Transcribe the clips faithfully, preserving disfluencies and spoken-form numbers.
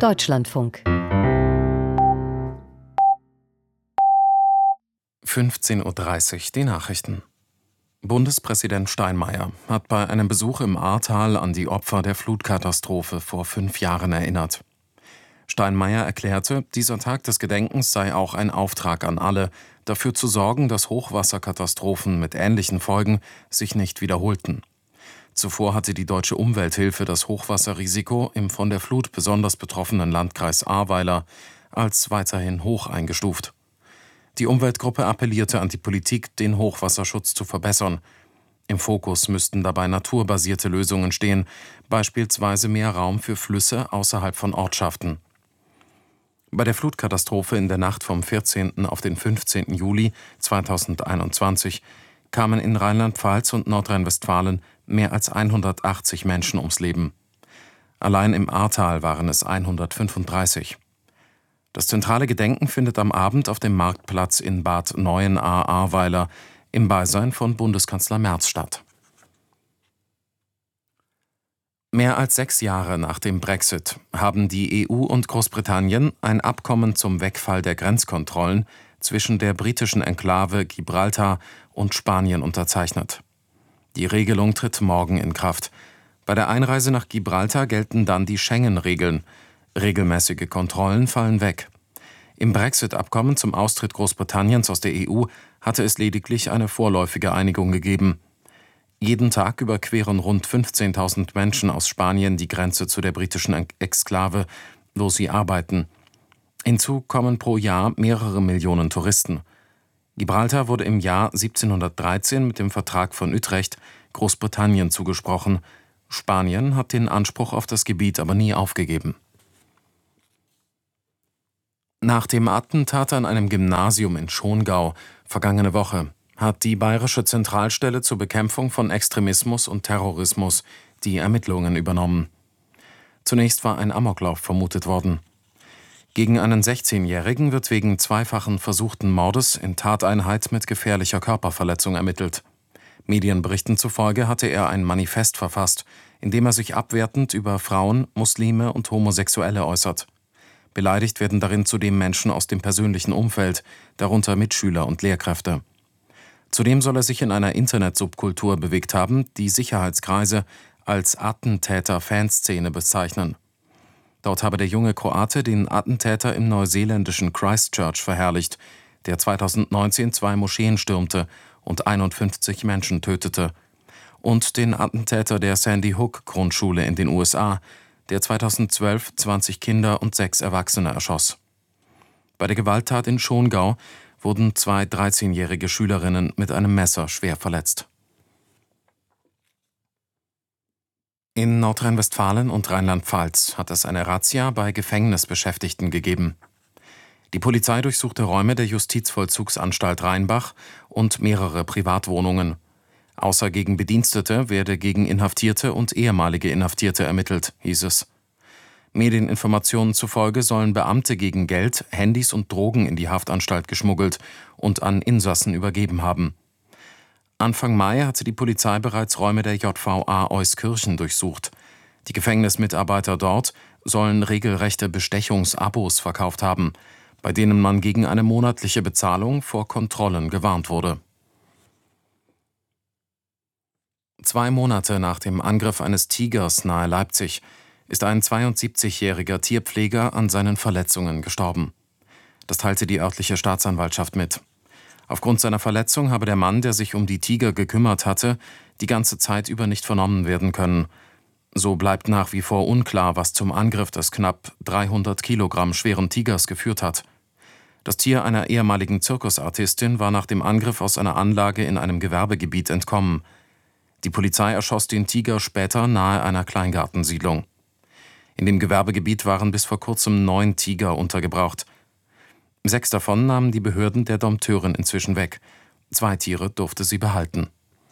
Deutschlandfunk. fünfzehn Uhr dreißig, die Nachrichten. Bundespräsident Steinmeier hat bei einem Besuch im Ahrtal an die Opfer der Flutkatastrophe vor fünf Jahren erinnert. Steinmeier erklärte, dieser Tag des Gedenkens sei auch ein Auftrag an alle, dafür zu sorgen, dass Hochwasserkatastrophen mit ähnlichen Folgen sich nicht wiederholten. Zuvor hatte die Deutsche Umwelthilfe das Hochwasserrisiko im von der Flut besonders betroffenen Landkreis Ahrweiler als weiterhin hoch eingestuft. Die Umweltgruppe appellierte an die Politik, den Hochwasserschutz zu verbessern. Im Fokus müssten dabei naturbasierte Lösungen stehen, beispielsweise mehr Raum für Flüsse außerhalb von Ortschaften. Bei der Flutkatastrophe in der Nacht vom vierzehnten auf den fünfzehnten Juli zweitausendeinundzwanzig kamen in Rheinland-Pfalz und Nordrhein-Westfalen mehr als hundertachtzig Menschen ums Leben. Allein im Ahrtal waren es hundertfünfunddreißig. Das zentrale Gedenken findet am Abend auf dem Marktplatz in Bad Neuenahr-Ahrweiler im Beisein von Bundeskanzler Merz statt. Mehr als sechs Jahre nach dem Brexit haben die E U und Großbritannien ein Abkommen zum Wegfall der Grenzkontrollen zwischen der britischen Enklave Gibraltar und Spanien unterzeichnet. Die Regelung tritt morgen in Kraft. Bei der Einreise nach Gibraltar gelten dann die Schengen-Regeln. Regelmäßige Kontrollen fallen weg. Im Brexit-Abkommen zum Austritt Großbritanniens aus der E U hatte es lediglich eine vorläufige Einigung gegeben. Jeden Tag überqueren rund fünfzehntausend Menschen aus Spanien die Grenze zu der britischen Exklave, wo sie arbeiten. Hinzu kommen pro Jahr mehrere Millionen Touristen. Gibraltar wurde im Jahr siebzehnhundertdreizehn mit dem Vertrag von Utrecht Großbritannien zugesprochen. Spanien hat den Anspruch auf das Gebiet aber nie aufgegeben. Nach dem Attentat an einem Gymnasium in Schongau vergangene Woche hat die Bayerische Zentralstelle zur Bekämpfung von Extremismus und Terrorismus die Ermittlungen übernommen. Zunächst war ein Amoklauf vermutet worden. Gegen einen sechzehnjährigen wird wegen zweifachen versuchten Mordes in Tateinheit mit gefährlicher Körperverletzung ermittelt. Medienberichten zufolge hatte er ein Manifest verfasst, in dem er sich abwertend über Frauen, Muslime und Homosexuelle äußert. Beleidigt werden darin zudem Menschen aus dem persönlichen Umfeld, darunter Mitschüler und Lehrkräfte. Zudem soll er sich in einer Internet-Subkultur bewegt haben, die Sicherheitskreise als Attentäter-Fanszene bezeichnen. Dort habe der junge Kroate den Attentäter im neuseeländischen Christchurch verherrlicht, der zweitausendneunzehn zwei Moscheen stürmte und einundfünfzig Menschen tötete, und den Attentäter der Sandy Hook Grundschule in den U S A, der zweitausendzwölf zwanzig Kinder und sechs Erwachsene erschoss. Bei der Gewalttat in Schongau wurden zwei dreizehnjährige Schülerinnen mit einem Messer schwer verletzt. In Nordrhein-Westfalen und Rheinland-Pfalz hat es eine Razzia bei Gefängnisbeschäftigten gegeben. Die Polizei durchsuchte Räume der Justizvollzugsanstalt Rheinbach und mehrere Privatwohnungen. Außer gegen Bedienstete werde gegen Inhaftierte und ehemalige Inhaftierte ermittelt, hieß es. Medieninformationen zufolge sollen Beamte gegen Geld, Handys und Drogen in die Haftanstalt geschmuggelt und an Insassen übergeben haben. Anfang Mai hatte die Polizei bereits Räume der J V A Euskirchen durchsucht. Die Gefängnismitarbeiter dort sollen regelrechte Bestechungsabos verkauft haben, bei denen man gegen eine monatliche Bezahlung vor Kontrollen gewarnt wurde. Zwei Monate nach dem Angriff eines Tigers nahe Leipzig ist ein zweiundsiebzigjähriger Tierpfleger an seinen Verletzungen gestorben. Das teilte die örtliche Staatsanwaltschaft mit. Aufgrund seiner Verletzung habe der Mann, der sich um die Tiger gekümmert hatte, die ganze Zeit über nicht vernommen werden können. So bleibt nach wie vor unklar, was zum Angriff des knapp dreihundert Kilogramm schweren Tigers geführt hat. Das Tier einer ehemaligen Zirkusartistin war nach dem Angriff aus einer Anlage in einem Gewerbegebiet entkommen. Die Polizei erschoss den Tiger später nahe einer Kleingartensiedlung. In dem Gewerbegebiet waren bis vor kurzem neun Tiger untergebracht. Sechs davon nahmen die Behörden der Dompteurin inzwischen weg. Zwei Tiere durfte sie behalten.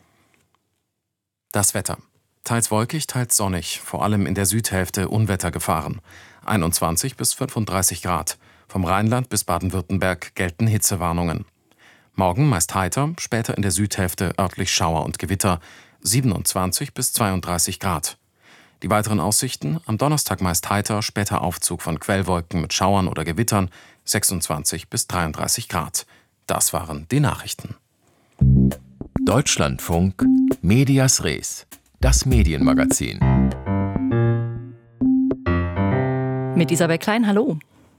Das Wetter. Teils wolkig, teils sonnig, vor allem in der Südhälfte Unwettergefahren. einundzwanzig bis fünfunddreißig Grad. Vom Rheinland bis Baden-Württemberg gelten Hitzewarnungen. Morgen meist heiter, später in der Südhälfte örtlich Schauer und Gewitter. siebenundzwanzig bis zweiunddreißig Grad. Die weiteren Aussichten: am Donnerstag meist heiter, später Aufzug von Quellwolken mit Schauern oder Gewittern, sechsundzwanzig bis dreiunddreißig Grad. Das waren die Nachrichten. Deutschlandfunk Medias Res, das Medienmagazin. Mit Isabel Klein, hallo.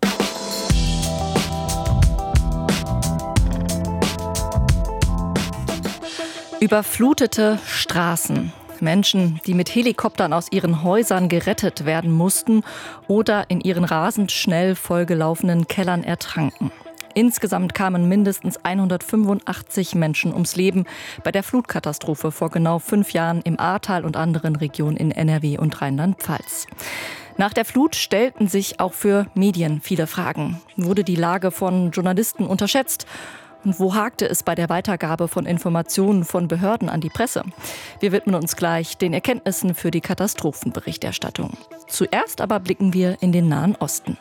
Überflutete Straßen. Menschen, die mit Helikoptern aus ihren Häusern gerettet werden mussten oder in ihren rasend schnell vollgelaufenen Kellern ertranken. Insgesamt kamen mindestens hundertfünfundachtzig Menschen ums Leben bei der Flutkatastrophe vor genau fünf Jahren im Ahrtal und anderen Regionen in N R W und Rheinland-Pfalz. Nach der Flut stellten sich auch für Medien viele Fragen. Wurde die Lage von Journalisten unterschätzt? Und wo hakte es bei der Weitergabe von Informationen von Behörden an die Presse? Wir widmen uns gleich den Erkenntnissen für die Katastrophenberichterstattung. Zuerst aber blicken wir in den Nahen Osten.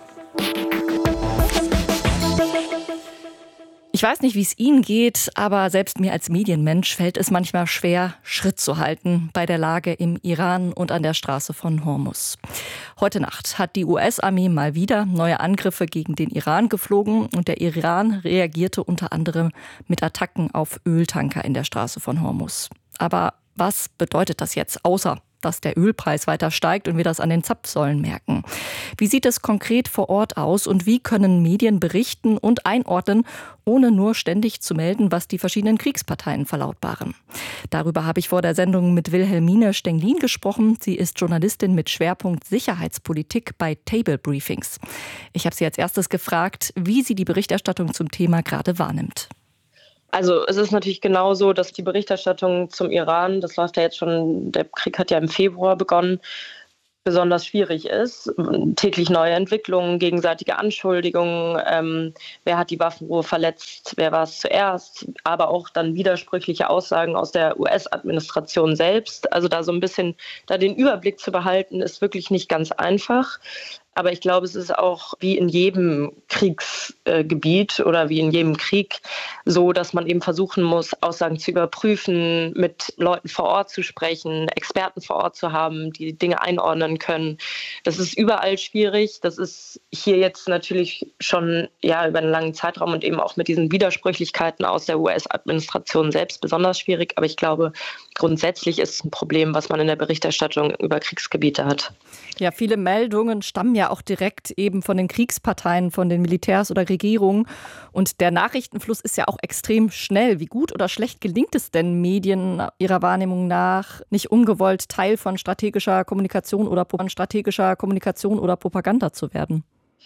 Ich weiß nicht, wie es Ihnen geht, aber selbst mir als Medienmensch fällt es manchmal schwer, Schritt zu halten bei der Lage im Iran und an der Straße von Hormuz. Heute Nacht hat die U S-Armee mal wieder neue Angriffe gegen den Iran geflogen und der Iran reagierte unter anderem mit Attacken auf Öltanker in der Straße von Hormuz. Aber was bedeutet das jetzt, außer dass der Ölpreis weiter steigt und wir das an den Zapfsäulen merken? Wie sieht es konkret vor Ort aus und wie können Medien berichten und einordnen, ohne nur ständig zu melden, was die verschiedenen Kriegsparteien verlautbaren? Darüber habe ich vor der Sendung mit Wilhelmine Stenglin gesprochen. Sie ist Journalistin mit Schwerpunkt Sicherheitspolitik bei Table Briefings. Ich habe sie als erstes gefragt, wie sie die Berichterstattung zum Thema gerade wahrnimmt. Also es ist natürlich genauso, dass die Berichterstattung zum Iran, das läuft ja jetzt schon, der Krieg hat ja im Februar begonnen, besonders schwierig ist. Täglich neue Entwicklungen, gegenseitige Anschuldigungen, ähm, wer hat die Waffenruhe verletzt, wer war es zuerst, aber auch dann widersprüchliche Aussagen aus der U S-Administration selbst. Also da so ein bisschen da den Überblick zu behalten, ist wirklich nicht ganz einfach. Aber ich glaube, es ist auch wie in jedem Kriegsgebiet oder wie in jedem Krieg so, dass man eben versuchen muss, Aussagen zu überprüfen, mit Leuten vor Ort zu sprechen, Experten vor Ort zu haben, die Dinge einordnen können. Das ist überall schwierig. Das ist hier jetzt natürlich schon ja, über einen langen Zeitraum und eben auch mit diesen Widersprüchlichkeiten aus der U S-Administration selbst besonders schwierig. Aber ich glaube, grundsätzlich ist es ein Problem, was man in der Berichterstattung über Kriegsgebiete hat. Ja, viele Meldungen stammen ja auch direkt eben von den Kriegsparteien, von den Militärs oder Regierungen. Und der Nachrichtenfluss ist ja auch extrem schnell. Wie gut oder schlecht gelingt es denn Medien ihrer Wahrnehmung nach, nicht ungewollt Teil von strategischer Kommunikation oder von strategischer Kommunikation oder Propaganda zu werden?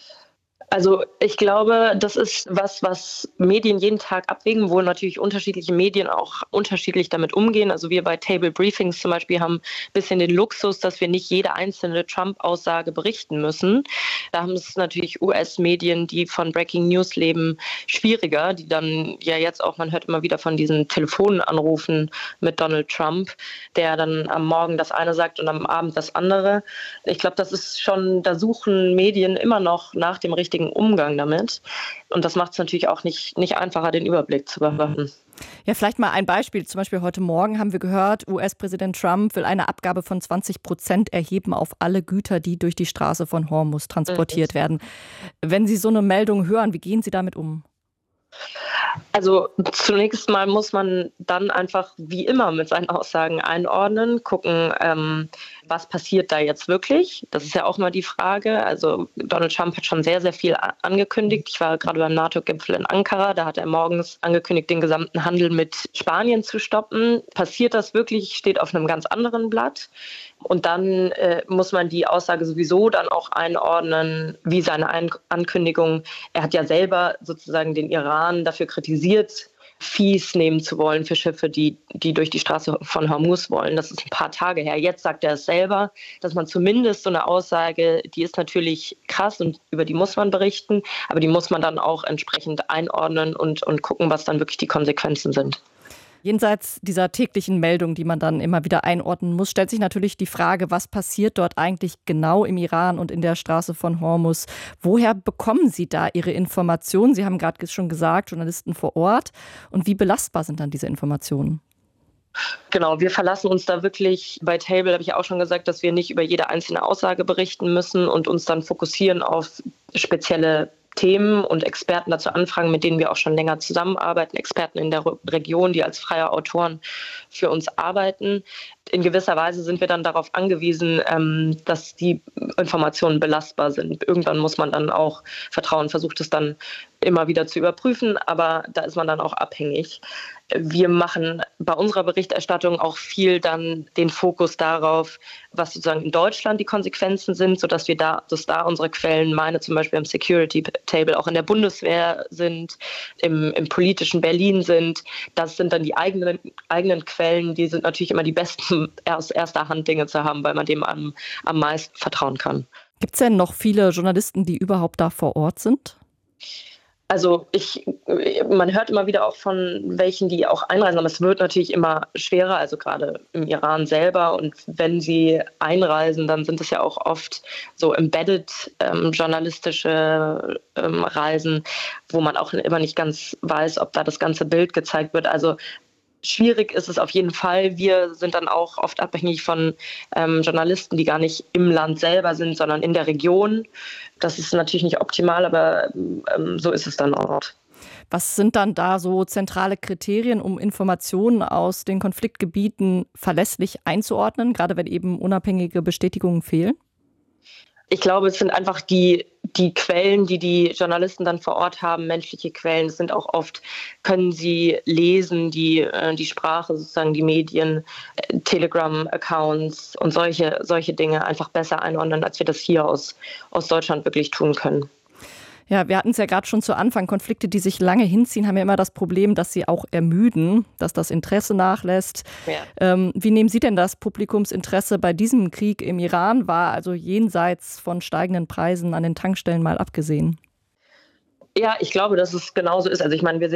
Also ich glaube, das ist was, was Medien jeden Tag abwägen, wo natürlich unterschiedliche Medien auch unterschiedlich damit umgehen. Also wir bei Table Briefings zum Beispiel haben ein bisschen den Luxus, dass wir nicht jede einzelne Trump-Aussage berichten müssen. Da haben es natürlich U S-Medien, die von Breaking News leben, schwieriger, die dann ja jetzt auch, man hört immer wieder von diesen Telefonanrufen mit Donald Trump, der dann am Morgen das eine sagt und am Abend das andere. Ich glaube, das ist schon, da suchen Medien immer noch nach dem richtigen Umgang damit. Und das macht es natürlich auch nicht, nicht einfacher, den Überblick zu bewahren. Ja, vielleicht mal ein Beispiel. Zum Beispiel heute Morgen haben wir gehört, U S-Präsident Trump will eine Abgabe von zwanzig Prozent erheben auf alle Güter, die durch die Straße von Hormuz transportiert mhm. werden. Wenn Sie so eine Meldung hören, wie gehen Sie damit um? Also zunächst mal muss man dann einfach wie immer mit seinen Aussagen einordnen, gucken, ähm, was passiert da jetzt wirklich. Das ist ja auch mal die Frage. Also Donald Trump hat schon sehr, sehr viel angekündigt. Ich war gerade beim NATO-Gipfel in Ankara, da hat er morgens angekündigt, den gesamten Handel mit Spanien zu stoppen. Passiert das wirklich, steht auf einem ganz anderen Blatt. Und dann äh, muss man die Aussage sowieso dann auch einordnen, wie seine Ein- Ankündigung. Er hat ja selber sozusagen den Iran dafür kritisiert, Fees nehmen zu wollen für Schiffe, die, die durch die Straße von Hormuz wollen. Das ist ein paar Tage her. Jetzt sagt er es selber, dass man zumindest so eine Aussage, die ist natürlich krass und über die muss man berichten, aber die muss man dann auch entsprechend einordnen und, und gucken, was dann wirklich die Konsequenzen sind. Jenseits dieser täglichen Meldung, die man dann immer wieder einordnen muss, stellt sich natürlich die Frage, was passiert dort eigentlich genau im Iran und in der Straße von Hormuz? Woher bekommen Sie da Ihre Informationen? Sie haben gerade schon gesagt, Journalisten vor Ort. Und wie belastbar sind dann diese Informationen? Genau, wir verlassen uns da wirklich, bei Table habe ich auch schon gesagt, dass wir nicht über jede einzelne Aussage berichten müssen und uns dann fokussieren auf spezielle Themen und Experten dazu anfragen, mit denen wir auch schon länger zusammenarbeiten, Experten in der Region, die als freie Autoren für uns arbeiten. In gewisser Weise sind wir dann darauf angewiesen, dass die Informationen belastbar sind. Irgendwann muss man dann auch vertrauen, versucht es dann immer wieder zu überprüfen, aber da ist man dann auch abhängig. Wir machen bei unserer Berichterstattung auch viel dann den Fokus darauf, was sozusagen in Deutschland die Konsequenzen sind, sodass wir da, dass da unsere Quellen, meine zum Beispiel im Security Table, auch in der Bundeswehr sind, im, im politischen Berlin sind. Das sind dann die eigenen, eigenen Quellen, die sind natürlich immer die besten aus erster Hand Dinge zu haben, weil man dem am, am meisten vertrauen kann. Gibt es denn noch viele Journalisten, die überhaupt da vor Ort sind? Also ich, man hört immer wieder auch von welchen, die auch einreisen, aber es wird natürlich immer schwerer, also gerade im Iran selber. Und wenn sie einreisen, dann sind es ja auch oft so embedded ähm, journalistische ähm, Reisen, wo man auch immer nicht ganz weiß, ob da das ganze Bild gezeigt wird. Also schwierig ist es auf jeden Fall. Wir sind dann auch oft abhängig von ähm, Journalisten, die gar nicht im Land selber sind, sondern in der Region. Das ist natürlich nicht optimal, aber ähm, so ist es dann auch. Was sind dann da so zentrale Kriterien, um Informationen aus den Konfliktgebieten verlässlich einzuordnen, gerade wenn eben unabhängige Bestätigungen fehlen? Ich glaube, es sind einfach die, die Quellen, die die Journalisten dann vor Ort haben, menschliche Quellen. Es sind auch oft, können sie lesen, die, die Sprache, sozusagen die Medien, Telegram-Accounts und solche, solche Dinge einfach besser einordnen, als wir das hier aus, aus Deutschland wirklich tun können. Ja, wir hatten es ja gerade schon zu Anfang. Konflikte, die sich lange hinziehen, haben ja immer das Problem, dass sie auch ermüden, dass das Interesse nachlässt. Ja. Ähm, wie nehmen Sie denn das Publikumsinteresse bei diesem Krieg im Iran wahr, also jenseits von steigenden Preisen an den Tankstellen mal abgesehen? Ja, ich glaube, dass es genauso ist. Also ich meine, wir sehen